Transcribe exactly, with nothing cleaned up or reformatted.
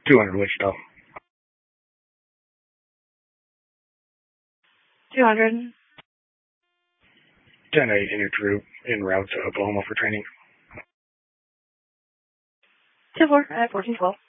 two hundred Wichita. two hundred. ten eight in your troop en route to Oklahoma for training. two four at fourteen twelve.